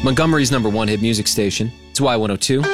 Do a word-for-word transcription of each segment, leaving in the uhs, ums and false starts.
Montgomery's number one hit music station. It's Y one oh two.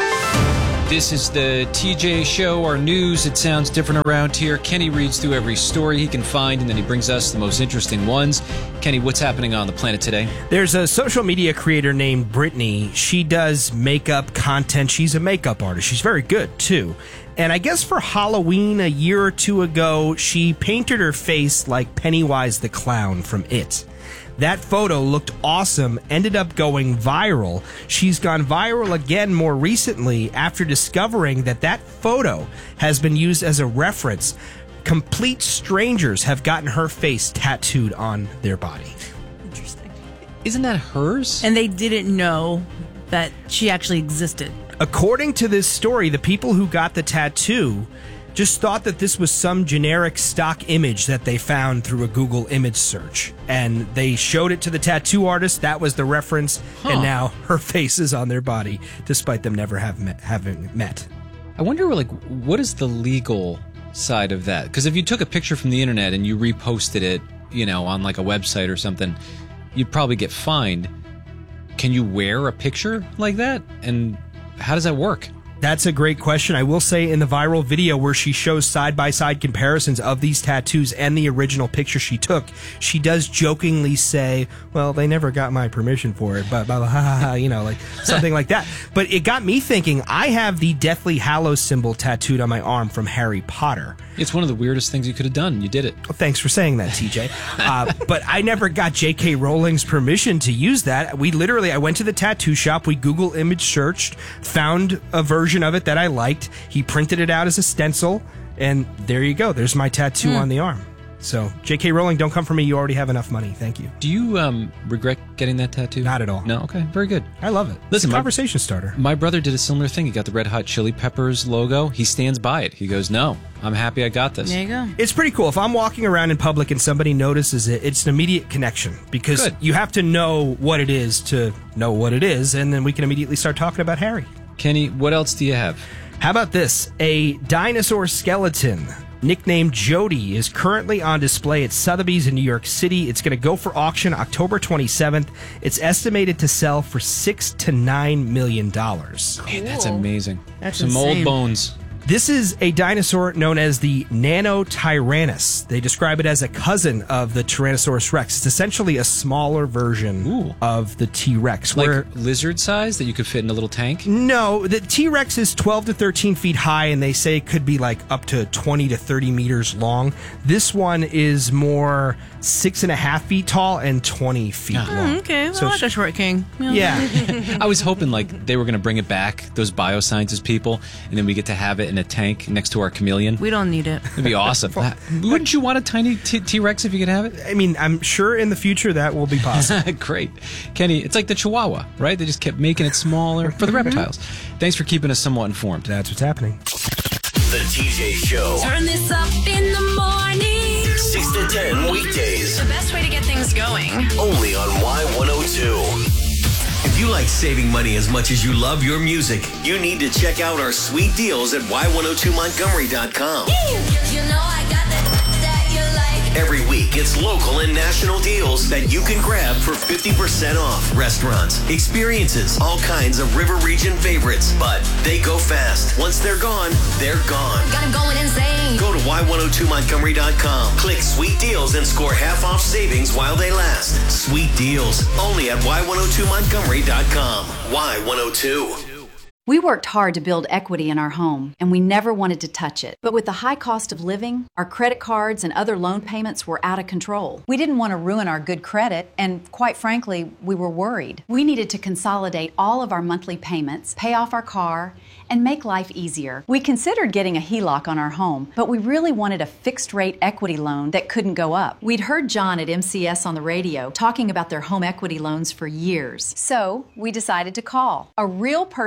This is the T J Show, our news. It sounds different around here. Kenny reads through every story he can find, and then he brings us the most interesting ones. Kenny, what's happening on the planet today? There's a social media creator named Brittany. She does makeup content. She's a makeup artist. She's very good, too. And I guess for Halloween a year or two ago, she painted her face like Pennywise the Clown from It. That photo looked awesome, ended up going viral. She's gone viral again more recently after discovering that that photo has been used as a reference. Complete strangers have gotten her face tattooed on their body. Interesting. Isn't that hers? And they didn't know that she actually existed. According to this story, the people who got the tattoo just thought that this was some generic stock image that they found through a Google image search. And they showed it to the tattoo artist. That was the reference. Huh. And now her face is on their body, despite them never have met, having met. I wonder, like, what is the legal side of that? Because if you took a picture from the internet and you reposted it, you know, on like a website or something, you'd probably get fined. Can you wear a picture like that? And how does that work? That's a great question. I will say in the viral video where she shows side-by-side comparisons of these tattoos and the original picture she took, she does jokingly say, well, they never got my permission for it, but blah, blah, ha, ha, ha, you know, like something like that. But it got me thinking, I have the Deathly Hallows symbol tattooed on my arm from Harry Potter. It's one of the weirdest things you could have done. You did it. Well, thanks for saying that, T J. Uh, but I never got J K. Rowling's permission to use that. We literally, I went to the tattoo shop, we Google image searched, found a version of it that I liked. He printed it out as a stencil, and there you go. There's my tattoo mm. on the arm. So, J K. Rowling, don't come for me. You already have enough money. Thank you. Do you um, regret getting that tattoo? Not at all. No? Okay. Very good. I love it. Listen, it's a conversation my, starter. My brother did a similar thing. He got the Red Hot Chili Peppers logo. He stands by it. He goes, no, I'm happy I got this. There you go. It's pretty cool. If I'm walking around in public and somebody notices it, it's an immediate connection because good. You have to know what it is to know what it is, and then we can immediately start talking about Harry. Kenny, what else do you have? How about this? A dinosaur skeleton nicknamed Jody is currently on display at Sotheby's in New York City. It's going to go for auction October twenty-seventh. It's estimated to sell for six to nine million dollars. Man, that's amazing. That's some insane. old bones. This is a dinosaur known as the Nanotyrannus. They describe it as a cousin of the Tyrannosaurus Rex. It's essentially a smaller version Ooh. of the T-Rex. Like where, lizard size that you could fit in a little tank? No, the T-Rex is twelve to thirteen feet high, and they say it could be like up to twenty to thirty meters long. This one is more six and a half feet tall and twenty feet oh. long. Mm, okay, well, so like a short king. Yeah. Yeah. I was hoping like they were going to bring it back, those bioscientist people, and then we get to have it in a tank next to our chameleon. We don't need it. It'd be awesome. Wouldn't you want a tiny t- T-Rex if you could have it? I mean, I'm sure in the future that will be possible. Great. Kenny, it's like the Chihuahua, right? They just kept making it smaller for the reptiles. Thanks for keeping us somewhat informed. That's what's happening. The T J Show. Turn this up in the morning. six to ten weekdays. The best way to get things going. Only on Y one oh two. If you like saving money as much as you love your music, you need to check out our sweet deals at Y one oh two Montgomery dot com. You know I got that, that you like. Every week, it's local and national deals that you can grab for fifty percent off. Restaurants, experiences, all kinds of River Region favorites. But they go fast. Once they're gone, they're gone. Got 'em going insane. Go to Y one oh two Montgomery dot com. Click Sweet Deals and score half off savings while they last. Sweet Deals, only at Y one oh two Montgomery dot com. Y one oh two. We worked hard to build equity in our home, and we never wanted to touch it. But with the high cost of living, our credit cards and other loan payments were out of control. We didn't want to ruin our good credit, and quite frankly, we were worried. We needed to consolidate all of our monthly payments, pay off our car, and make life easier. We considered getting a H E L O C on our home, but we really wanted a fixed-rate equity loan that couldn't go up. We'd heard John at M C S on the radio talking about their home equity loans for years. So we decided to call. A real person answered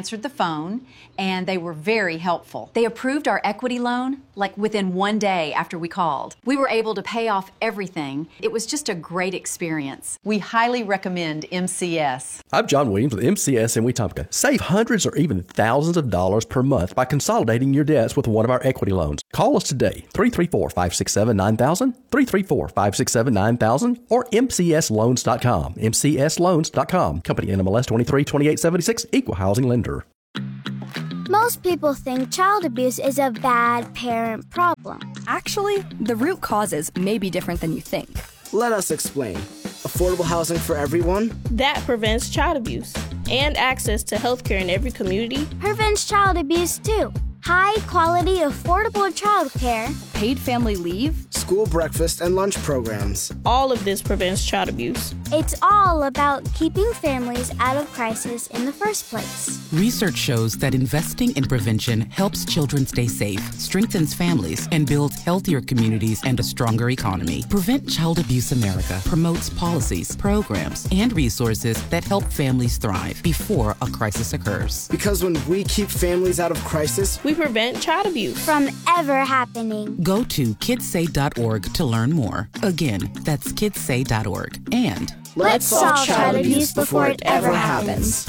answered the phone, and they were very helpful. They approved our equity loan like within one day after we called. We were able to pay off everything. It was just a great experience. We highly recommend M C S. I'm John Williams with M C S in Wetumpka. Save hundreds or even thousands of dollars per month by consolidating your debts with one of our equity loans. Call us today, three three four, five six seven, nine thousand, three three four, five six seven, nine thousand, or M C S loans dot com, M C S loans dot com. Company N M L S twenty-three twenty-eight seventy-six, Equal Housing Lender. Most people think child abuse is a bad parent problem. Actually, the root causes may be different than you think. Let us explain. Affordable housing for everyone. That prevents child abuse. And access to health care in every community. Prevents child abuse too. High quality, affordable child care. Paid family leave. School breakfast and lunch programs. All of this prevents child abuse. It's all about keeping families out of crisis in the first place. Research shows that investing in prevention helps children stay safe, strengthens families, and builds healthier communities and a stronger economy. Prevent Child Abuse America promotes policies, programs, and resources that help families thrive before a crisis occurs. Because when we keep families out of crisis, we prevent child abuse from ever happening. Go to kids say dot org to learn more. Again, that's kids say dot org. And let's solve child abuse before it ever happens.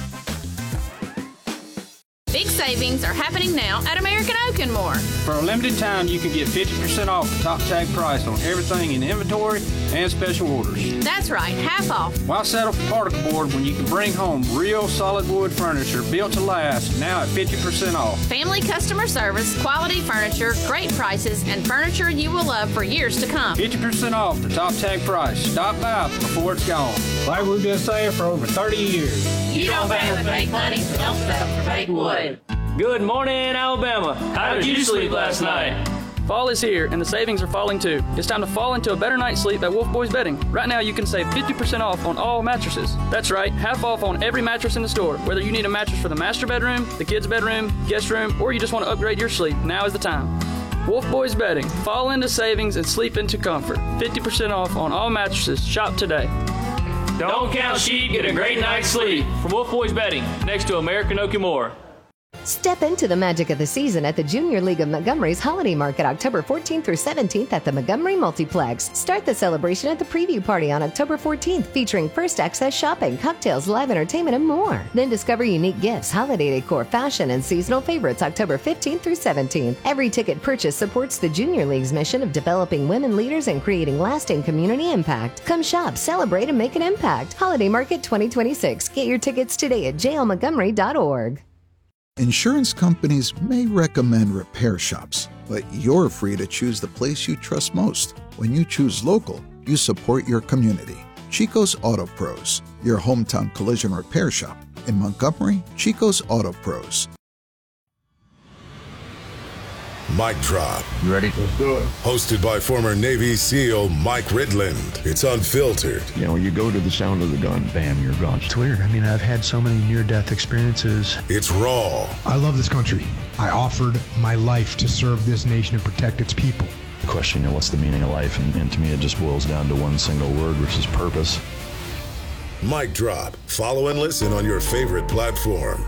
Big savings are happening now at American Oak and More. For a limited time, you can get fifty percent off the top tag price on everything in inventory and special orders. That's right, half off. Why settle for particle board when you can bring home real solid wood furniture built to last, now at fifty percent off? Family customer service, quality furniture, great prices, and furniture you will love for years to come. fifty percent off the top tag price. Stop by before it's gone. Like we've been saying for over thirty years. You don't pay with fake money, don't settle for fake wood. Good morning, Alabama. How did you sleep last night? Fall is here, and the savings are falling too. It's time to fall into a better night's sleep at Wolf Boys Bedding. Right now, you can save fifty percent off on all mattresses. That's right, half off on every mattress in the store. Whether you need a mattress for the master bedroom, the kids' bedroom, guest room, or you just want to upgrade your sleep, now is the time. Wolf Boys Bedding. Fall into savings and sleep into comfort. fifty percent off on all mattresses. Shop today. Don't count sheep, get a great night's sleep. From Wolf Boys Bedding, next to American Oak and More. Step into the magic of the season at the Junior League of Montgomery's Holiday Market October fourteenth through seventeenth at the Montgomery Multiplex. Start the celebration at the preview party on October fourteenth, featuring first access shopping, cocktails, live entertainment, and more. Then discover unique gifts, holiday decor, fashion, and seasonal favorites October fifteenth through seventeenth. Every ticket purchase supports the Junior League's mission of developing women leaders and creating lasting community impact. Come shop, celebrate, and make an impact. Holiday Market twenty twenty-six. Get your tickets today at j l montgomery dot org. Insurance companies may recommend repair shops, but you're free to choose the place you trust most. When you choose local, you support your community. Chico's Auto Pros, your hometown collision repair shop. In Montgomery, Chico's Auto Pros. Mic Drop. You ready? Let's do it. Hosted by former Navy SEAL Mike Ridland. It's unfiltered. You know, you go to the sound of the gun, bam, you're gone. It's weird. I mean, I've had so many near-death experiences. It's raw. I love this country. I offered my life to serve this nation and protect its people. The question, you know, what's the meaning of life? And, and to me, it just boils down to one single word, which is purpose. Mic Drop. Follow and listen on your favorite platform.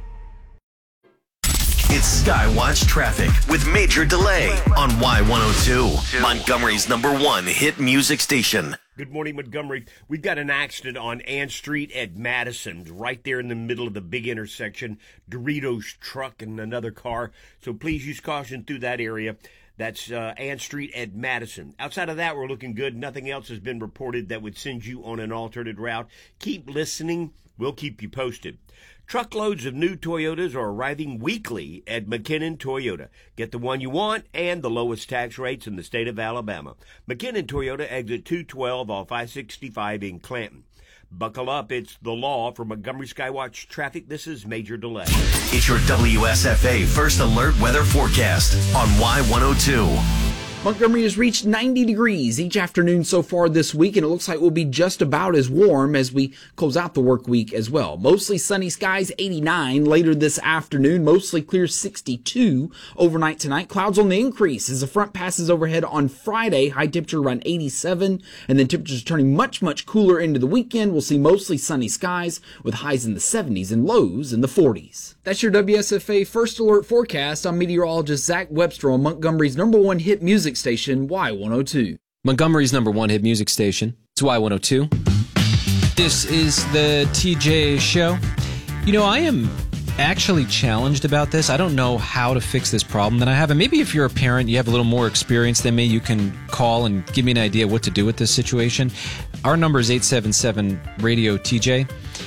It's Skywatch Traffic with Major Delay on Y one oh two, Montgomery's number one hit music station. Good morning, Montgomery. We've got an accident on Ann Street at Madison, right there in the middle of the big intersection. Doritos truck and another car. So please use caution through that area. That's uh, Ann Street at Madison. Outside of that, we're looking good. Nothing else has been reported that would send you on an alternate route. Keep listening. We'll keep you posted. Truckloads of new Toyotas are arriving weekly at McKinnon Toyota. Get the one you want and the lowest tax rates in the state of Alabama. McKinnon Toyota, exit two twelve off I sixty-five in Clanton. Buckle up, it's the law. For Montgomery Skywatch Traffic, this is Major Delay. It's your W S F A First Alert Weather Forecast on Y one oh two. Montgomery has reached ninety degrees each afternoon so far this week, and it looks like we'll be just about as warm as we close out the work week as well. Mostly sunny skies, eighty-nine later this afternoon, mostly clear, sixty-two overnight tonight. Clouds on the increase as the front passes overhead on Friday, high temperature around eighty-seven, and then temperatures turning much, much cooler into the weekend. We'll see mostly sunny skies with highs in the seventies and lows in the forties. That's your W S F A First Alert forecast. I'm meteorologist Zach Webster on Montgomery's number one hit music station, Y one oh two. Montgomery's number one hit music station. It's Y one oh two. This is the T J Show. You know, I am actually challenged about this. I don't know how to fix this problem that I have. And maybe if you're a parent, you have a little more experience than me, you can call and give me an idea what to do with this situation. Our number is eight seven seven radio T J.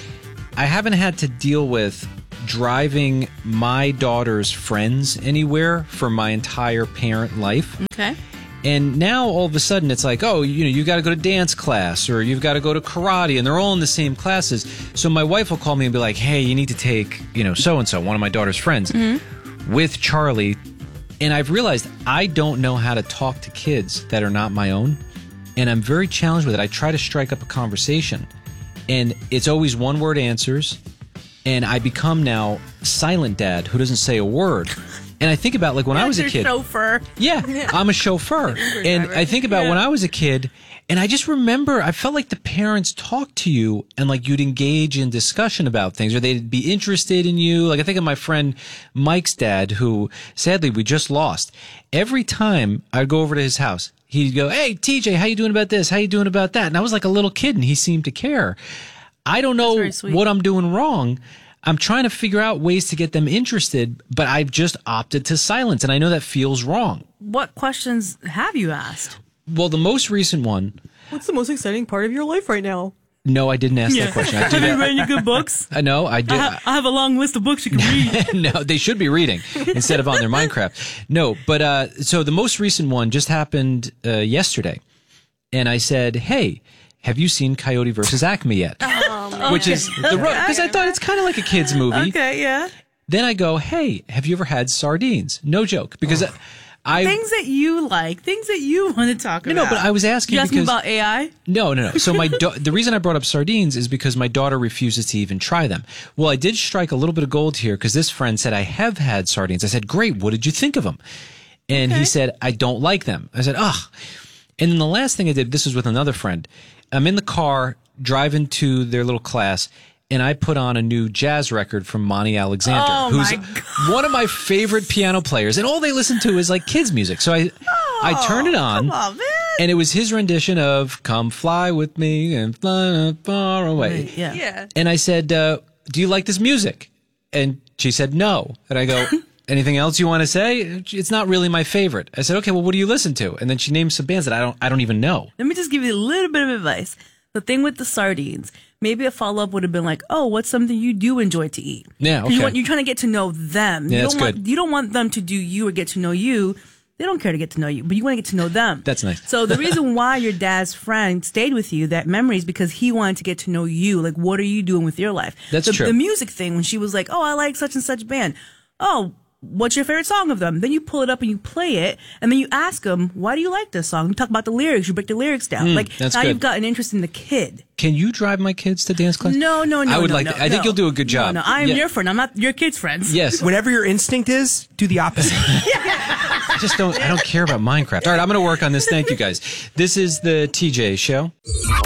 I haven't had to deal with driving my daughter's friends anywhere for my entire parent life. Okay. And now all of a sudden it's like, oh, you know, you've got to go to dance class or you've got to go to karate, and they're all in the same classes. So my wife will call me and be like, hey, you need to take, you know, so-and-so, one of my daughter's friends, mm-hmm. with Charlie. And I've realized I don't know how to talk to kids that are not my own. And I'm very challenged with it. I try to strike up a conversation, and it's always one-word answers. And I become now silent dad who doesn't say a word. And I think about, like, when I was a kid. Chauffeur. Yeah, I'm a chauffeur. And I think about yeah. when I was a kid, and I just remember, I felt like the parents talked to you and, like, you'd engage in discussion about things, or they'd be interested in you. Like, I think of my friend Mike's dad, who, sadly, we just lost. Every time I'd go over to his house, he'd go, hey, T J, how you doing about this? How you doing about that? And I was like a little kid, and he seemed to care. I don't know what I'm doing wrong. I'm trying to figure out ways to get them interested, but I've just opted to silence, and I know that feels wrong. What questions have you asked? Well, the most recent one... What's the most exciting part of your life right now? No, I didn't ask yeah. that question. I have you read any good books? I know, I did. I, ha- I have a long list of books you can read. No, they should be reading instead of on their Minecraft. No, but uh, so the most recent one just happened uh, yesterday, and I said, hey... have you seen Coyote versus Acme yet? Oh, Which is the road, because I thought it's kind of like a kid's movie. Okay, yeah. Then I go, hey, have you ever had sardines? No joke, because oh. I things that you like, things that you want to talk no, about. No, but I was asking. You because, asking about A I? No, no, no. So my da- the reason I brought up sardines is because my daughter refuses to even try them. Well, I did strike a little bit of gold here because this friend said I have had sardines. I said, great. What did you think of them? And okay. he said, I don't like them. I said, ugh. And then the last thing I did, this was with another friend. I'm in the car driving to their little class, and I put on a new jazz record from Monty Alexander, oh who's my one of my favorite piano players, and all they listen to is like kids' music. So I, oh, I turned it on, come on, man. And it was his rendition of "Come Fly with Me" and "Fly Far Away." Right, yeah. yeah. And I said, uh, "Do you like this music?" And she said, "No." And I go, anything else you want to say? It's not really my favorite. I said, okay, well, what do you listen to? And then she named some bands that I don't I don't even know. Let me just give you a little bit of advice. The thing with the sardines, maybe a follow-up would have been like, oh, what's something you do enjoy to eat? Yeah, okay. You want, you're trying to get to know them. Yeah, you that's don't want, good. You don't want them to do you or get to know you. They don't care to get to know you, but you want to get to know them. That's nice. So the reason why your dad's friend stayed with you, that memory, is because he wanted to get to know you. Like, what are you doing with your life? That's the, true. The music thing, when she was like, oh, I like such and such band. Oh, what's your favorite song of them? Then you pull it up and you play it, and then you ask them, why do you like this song? You talk about the lyrics. You break the lyrics down. Mm, like, that's now good. you've got an interest in the kid. Can you drive my kids to dance class? No, no, no, I would no, like. no, to, I think no. you'll do a good job. No, no, I am yeah. your friend. I'm not your kid's friends. Yes. Whatever your instinct is, do the opposite. I just don't. I don't care about Minecraft. All right, I'm going to work on this. Thank you, guys. This is the T J Show.